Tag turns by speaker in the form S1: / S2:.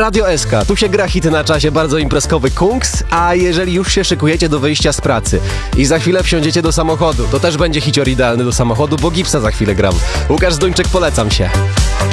S1: Radio SK. Tu się gra hity na czasie, bardzo imprezkowy Kungs, a jeżeli już się szykujecie do wyjścia z pracy i za chwilę wsiądziecie do samochodu, to też będzie hicior idealny do samochodu, bo Gipsa za chwilę gram. Łukasz Zduńczyk, polecam się.